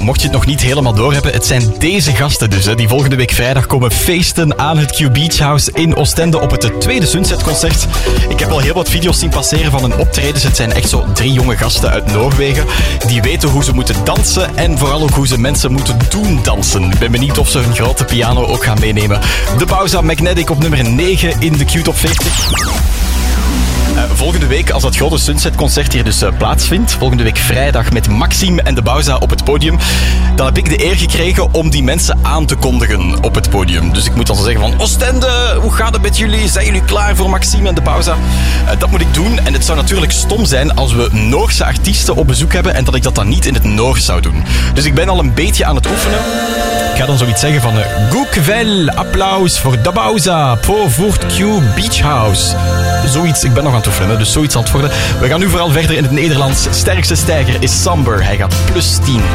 mocht je het nog niet helemaal doorhebben, het zijn deze gasten dus, hè, die volgende week vrijdag komen feesten aan het Q Beach House in Oostende op het tweede Sunset-concert. Ik heb al heel wat video's zien passeren van hun optredens. Het zijn echt zo 3 jonge gasten uit Noorwegen die weten hoe ze moeten dansen en vooral ook hoe ze mensen moeten doen dansen. Ik ben benieuwd of ze hun grote piano ook gaan meenemen. De Bauza Magnetic op nummer 9 in de Q-top 40. Volgende week, als dat grote Sunset-concert hier dus plaatsvindt, volgende week vrijdag met Maxime en de Bauza op het podium, dan heb ik de eer gekregen om die mensen aan te kondigen op het podium. Dus ik moet dan zo zeggen van Oostende, hoe gaat het met jullie? Zijn jullie klaar voor Maxime en de Bauza? Dat moet ik doen en het zou natuurlijk stom zijn als we Noorse artiesten op bezoek hebben en dat ik dat dan niet in het Noors zou doen. Dus ik ben al een beetje aan het oefenen. Ik ga dan zoiets zeggen van Goekvel, applaus voor de Bauza, voor Voort Q Beach House. Zoiets, ik ben nog aan het oefenen, dus zoiets zal het worden. We gaan nu vooral verder in het Nederlands. Sterkste stijger is Samber, hij gaat +10.